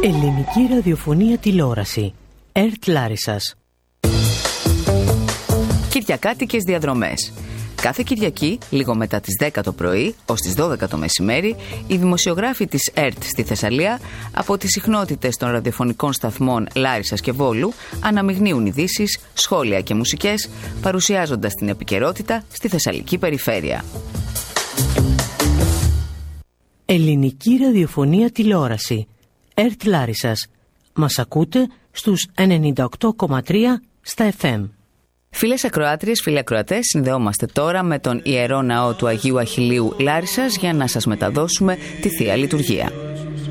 Ελληνική ραδιοφωνία τηλεόραση. ΕΡΤ Λάρισσας. Κυριακάτικες διαδρομές. Κάθε Κυριακή, λίγο μετά τις 10 το πρωί ως τις 12 το μεσημέρι, οι δημοσιογράφοι της ΕΡΤ στη Θεσσαλία από τις συχνότητες των ραδιοφωνικών σταθμών Λάρισσας και Βόλου αναμειγνύουν ειδήσεις, σχόλια και μουσικές, παρουσιάζοντας την επικαιρότητα στη Θεσσαλική περιφέρεια. Ελληνική ραδιοφωνία τηλεόραση. ΕΡΤ Λάρισσας. Μας ακούτε στους 98,3 στα FM. Φίλες ακροάτριες, φίλοι ακροατές, συνδεόμαστε τώρα με τον Ιερό Ναό του Αγίου Αχιλλείου Λάρισσας για να σας μεταδώσουμε τη Θεία Λειτουργία.